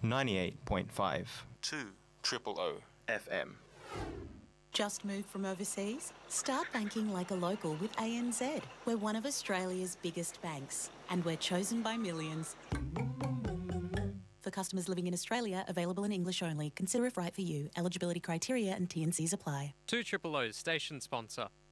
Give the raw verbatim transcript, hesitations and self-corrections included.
ninety-eight point five. two triple O F M. Just moved from overseas? Start banking like a local with A N Z. We're one of Australia's biggest banks, and we're chosen by millions. For customers living in Australia, available in English only. Consider if right for you. Eligibility criteria and T and Cs apply. two Triple O's station sponsor.